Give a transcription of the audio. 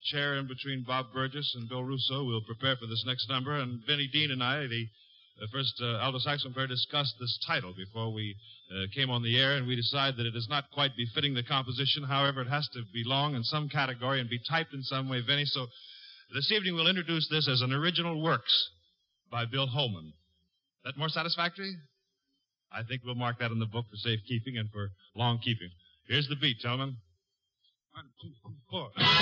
chair in between Bob Burgess and Bill Russo. We'll prepare for this next number. And Vinnie Dean and I, the first alto saxophone player, discussed this title before we came on the air, and we decided that it is not quite befitting the composition. However, it has to belong in some category and be typed in some way, Vinnie. So this evening we'll introduce this as an original works by Bill Holman. That more satisfactory? I think we'll mark that in the book for safekeeping and for long keeping. Here's the beat, gentlemen. 1, 2, 3, 4.